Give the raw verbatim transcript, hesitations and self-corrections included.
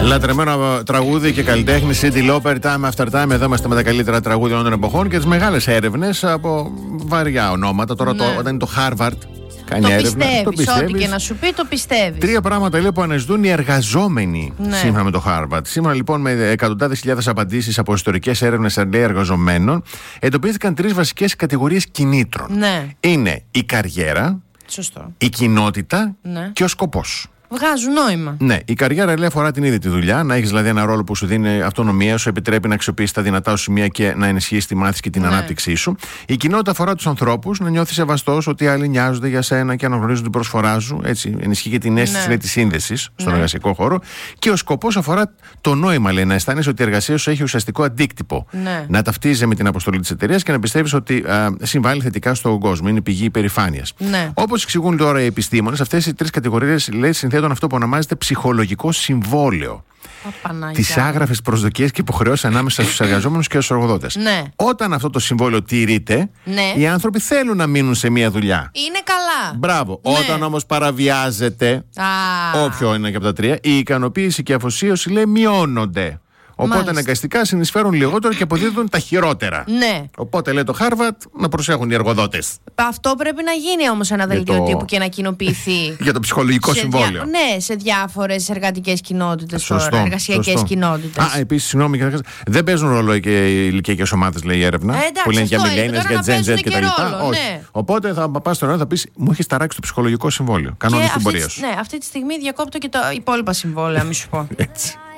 Λατρεμένο τραγούδι και καλλιτέχνη Cyndi Lauper, Time After Time. Εδώ είμαστε με τα καλύτερα τραγούδια όλων των εποχών και τις μεγάλες έρευνες από βαριά ονόματα. Τώρα, ναι. το, όταν είναι το Harvard, κάνει το έρευνα. Πιστεύεις, το πιστεύεις. Ό,τι και να σου πει, το πιστεύεις. Τρία πράγματα λέει, που αναζητούν οι εργαζόμενοι, ναι. σύμφωνα με το Harvard. Σύμφωνα λοιπόν με εκατοντάδες χιλιάδες απαντήσεις από ιστορικές έρευνες εργαζομένων, εντοπίστηκαν τρεις βασικές κατηγορίες κινήτρων. Ναι. Είναι η καριέρα, σωστό. η κοινότητα, ναι. και ο σκοπός. Βγάζουν νόημα. Ναι, η καριέρα λέει αφορά την ίδια τη δουλειά. Να έχεις δηλαδή ένα ρόλο που σου δίνει αυτονομία, σου επιτρέπει να αξιοποιήσεις τα δυνατά σου σημεία και να ενισχύσεις τη μάθηση και την ναι. ανάπτυξή σου. Η κοινότητα αφορά τους ανθρώπους, να νιώθεις σεβαστός ότι άλλοι νοιάζονται για σένα και αναγνωρίζουν την προσφορά σου. Έτσι, ενισχύει και την αίσθηση ναι. της σύνδεσης στον ναι. εργασιακό χώρο. Και ο σκοπός αφορά το νόημα, λέει, να αισθάνεσαι ότι η εργασία σου έχει ουσιαστικό αντίκτυπο. Ναι. Να ταυτίζεσαι με την αποστολή της εταιρείας και να πιστεύεις ότι α, συμβάλλει θετικά στον κόσμο. Είναι πηγή υπερηφάνειας. Ναι. Όπως εξηγούν τώρα οι επιστήμονες, αυτές οι τρεις κατηγορίες συνθέτουν αυτό που ονομάζεται ψυχολογικό συμβόλαιο. Τις άγραφες προσδοκίες και υποχρεώσεις ανάμεσα στους εργαζόμενους και στους εργοδότες. Ναι. Όταν αυτό το συμβόλαιο τηρείται, ναι. οι άνθρωποι θέλουν να μείνουν σε μια δουλειά. Είναι καλά. Μπράβο. Ναι. Όταν όμως παραβιάζεται, ah. όποιο είναι και από τα τρία, η ικανοποίηση και η αφοσίωση, λέει, μειώνονται. Οπότε αναγκαστικά συνεισφέρουν λιγότερο και αποδίδουν τα χειρότερα. Ναι. Οπότε λέει το Harvard να προσέχουν οι εργοδότες. Αυτό πρέπει να γίνει όμως ένα δελτίο το... τύπου και να κοινοποιηθεί. Για το ψυχολογικό σε συμβόλαιο. Δια... Ναι, σε διάφορες εργατικές κοινότητες τώρα, εργασιακές κοινότητες. Α, επίσης, συγγνώμη, δεν παίζουν ρόλο και οι ηλικιακές ομάδες, λέει η έρευνα. Ε, εντάξει, που λένε για millennials, για Gen Z κτλ. Ναι. Οπότε θα πας στο ρόλο, θα πεις, μου έχεις ταράξει το ψυχολογικό συμβόλαιο. Κανόνες στην πορεία σου. Ναι, αυτή τη στιγμή διακόπτω και τα υπόλοιπα συμβόλαια, μη σου πω. Έτσι.